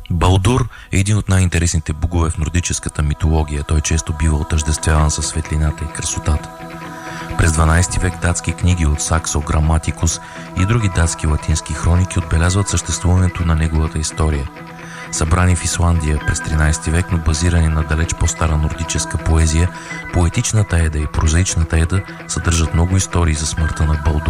Балдур е един от най-интересните богове в нордическата митология. Той често бива отъждествяван със светлината и красотата. През 12 век датски книги от Саксо Граматикус и други датски латински хроники отбелязват съществуването на неговата история. Събрани в Исландия през 13 век, но базирани на далеч по-стара нордическа поезия, поетичната Еда и прозаичната Еда съдържат много истории за смъртта на Балдур.